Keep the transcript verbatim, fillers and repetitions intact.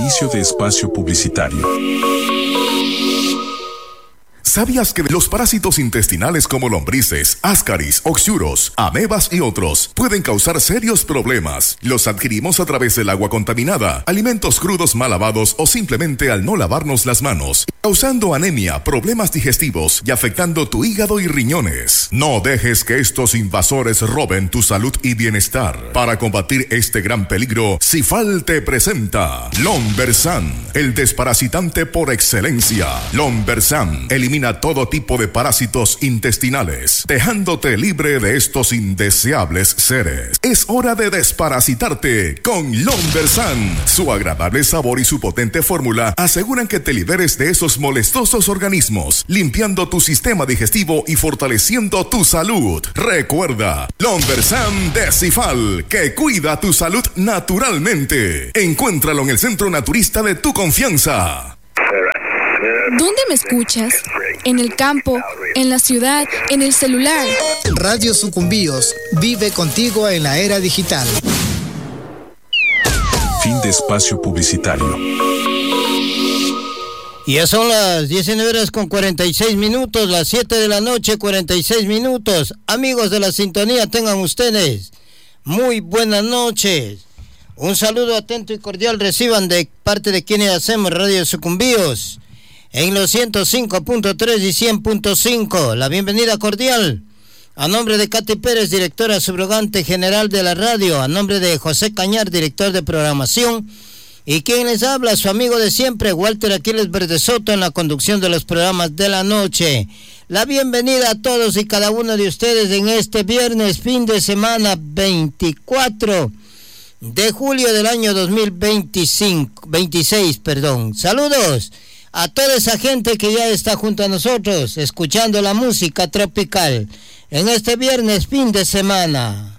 Inicio de espacio publicitario. ¿Sabías que los parásitos intestinales como lombrices, ascaris, oxyuros, amebas y otros pueden causar serios problemas? Los adquirimos a través del agua contaminada, alimentos crudos mal lavados o simplemente al no lavarnos las manos, causando anemia, problemas digestivos y afectando tu hígado y riñones. No dejes que estos invasores roben tu salud y bienestar. Para combatir este gran peligro, Cifal te presenta Lombersan, el desparasitante por excelencia. Lombersan elimina todo tipo de parásitos intestinales, dejándote libre de estos indeseables seres. Es hora de desparasitarte con Lombersan. Su agradable sabor y su potente fórmula aseguran que te liberes de esos molestosos organismos, limpiando tu sistema digestivo y fortaleciendo tu salud. Recuerda, Lombersan de Cifal, que cuida tu salud naturalmente. Encuéntralo en el centro naturista de tu confianza. ¿Dónde me escuchas? ¿En el campo? ¿En la ciudad? ¿En el celular? Radio Sucumbíos vive contigo en la era digital. Fin de espacio publicitario. Y ya son las diecinueve horas con cuarenta y seis minutos, las siete de la noche, cuarenta y seis minutos. Amigos de la sintonía, tengan ustedes muy buenas noches. Un saludo atento y cordial reciban de parte de quienes hacemos Radio Sucumbíos en los ciento cinco punto tres y cien punto cinco. La bienvenida cordial a nombre de Katy Pérez, directora subrogante general de la radio, a nombre de José Cañar, director de programación, y quien les habla, su amigo de siempre, Walter Aquiles Verdesoto, en la conducción de los programas de la noche. La bienvenida a todos y cada uno de ustedes en este viernes, fin de semana veinticuatro de julio del año dos mil veinticinco, veintiséis, perdón. Saludos a toda esa gente que ya está junto a nosotros, escuchando la música tropical en este viernes, fin de semana.